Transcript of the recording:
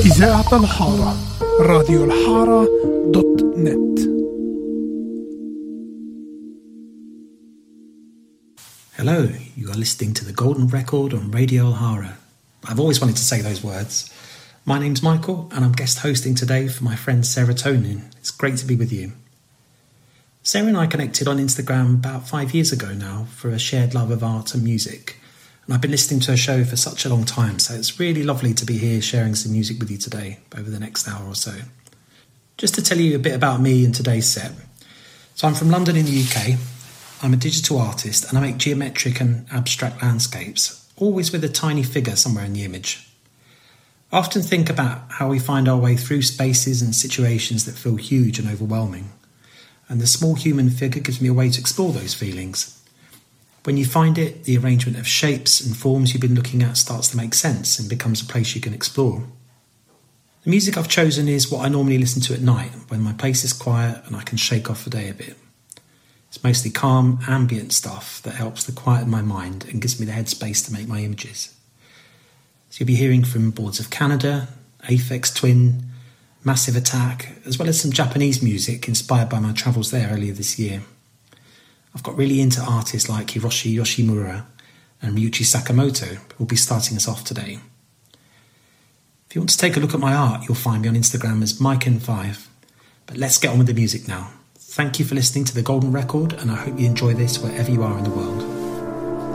إذاعة الحارة راديو الحارة .net. Hello, you are listening to The Golden Record on Radio Alhara. I've always wanted to say those words. My name's Michael and I'm guest hosting today for my friend Serotonin. It's great to be with you. Sarah and I connected on Instagram about 5 years ago now for a shared love of art and music. And I've been listening to her show for such a long time, so it's really lovely to be here sharing some music with you today over the next hour or so. Just to tell you a bit about me and today's set. So I'm from London in the UK. I'm a digital artist and I make geometric and abstract landscapes, always with a tiny figure somewhere in the image. I often think about how we find our way through spaces and situations that feel huge and overwhelming. And the small human figure gives me a way to explore those feelings. When you find it, the arrangement of shapes and forms you've been looking at starts to make sense and becomes a place you can explore. The music I've chosen is what I normally listen to at night when my place is quiet and I can shake off the day a bit. It's mostly calm, ambient stuff that helps to quieten my mind and gives me the headspace to make my images. So you'll be hearing from Boards of Canada, Aphex Twin, Massive Attack, as well as some Japanese music inspired by my travels there earlier this year. I've got really into artists like Hiroshi Yoshimura and Ryuichi Sakamoto, who will be starting us off today. If you want to take a look at my art, you'll find me on Instagram as Maiken5. But let's get on with the music now. Thank you for listening to The Golden Record, and I hope you enjoy this wherever you are in the world.